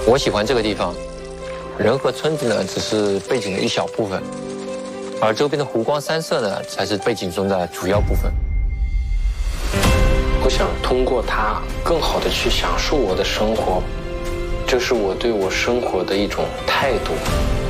我喜欢这个地方，人和村子呢只是背景的一小部分，而周边的湖光山色呢才是背景中的主要部分。 我想通过它更好的去享受我的生活，这是我对我生活的一种态度。